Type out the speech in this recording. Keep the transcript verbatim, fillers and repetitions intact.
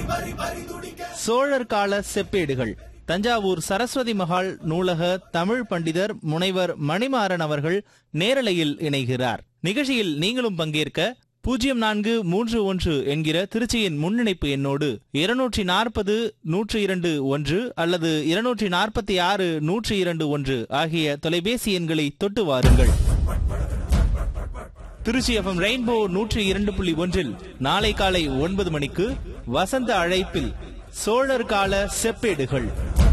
சோழர் கால செப்பேடுகள். தஞ்சாவூர் சரஸ்வதி மகால் நூலக தமிழ் பண்டிதர் முனைவர் மணிமாறன் அவர்கள் நேரலையில் இணைகிறார். நிகழ்ச்சியில் நீங்களும் பங்கேற்க பூஜ்ஜியம் நான்கு மூன்று ஒன்று என்கிற திருச்சியின் முன்னிணைப்பு எண்ணோடு இருநூற்றி நாற்பது நூற்றி இரண்டு ஒன்று அல்லது இருநூற்றி நாற்பத்தி ஆறு நூற்றி இரண்டு ஒன்று ஆகிய தொலைபேசி எண்களை தொட்டு வாருங்கள். திருச்சி எஃப் எம் ரெயின்போ நூற்றி இரண்டு புள்ளி ஒன்றில் நாளை காலை ஒன்பது மணிக்கு வசந்த அழைப்பில் சோழர் கால செப்பேடுகள்.